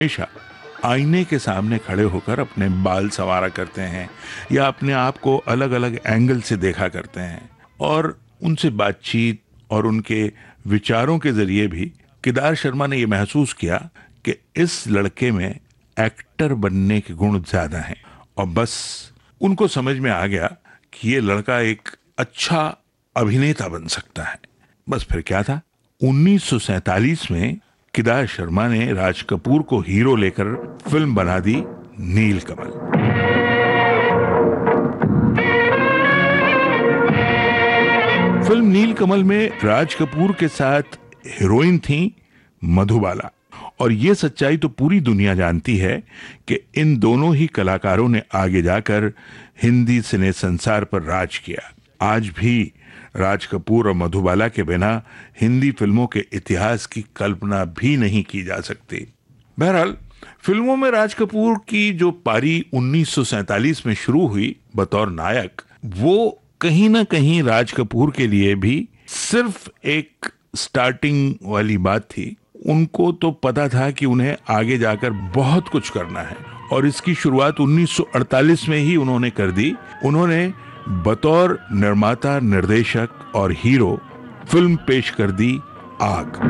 हमेशा आईने के सामने खड़े होकर अपने बाल संवारा करते हैं या अपने आप को अलग अलग एंगल से देखा करते हैं, और उनसे बातचीत और उनके विचारों के जरिए भी केदार शर्मा ने यह महसूस किया कि इस लड़के में एक्टर बनने के गुण ज्यादा हैं, और बस उनको समझ में आ गया कि ये लड़का एक अच्छा अभिनेता बन सकता है। बस फिर क्या था, 1947 में केदार शर्मा ने राज कपूर को हीरो लेकर फिल्म बना दी नीलकमल। फिल्म नीलकमल में राज कपूर के साथ हीरोइन थी मधुबाला, और ये सच्चाई तो पूरी दुनिया जानती है कि इन दोनों ही कलाकारों ने आगे जाकर हिंदी सिने संसार पर राज किया। आज भी राज कपूर और मधुबाला के बिना हिंदी फिल्मों के इतिहास की कल्पना भी नहीं की जा सकती। बहरहाल, फिल्मों में राज कपूर की जो पारी 1947 में शुरू हुई बतौर नायक, वो कहीं ना कहीं राज कपूर के लिए भी सिर्फ एक स्टार्टिंग वाली बात थी। उनको तो पता था कि उन्हें आगे जाकर बहुत कुछ करना है, और इसकी शुरुआत 1948 में ही उन्होंने कर दी। उन्होंने बतौर निर्माता, निर्देशक और हीरो फिल्म पेश कर दी आग।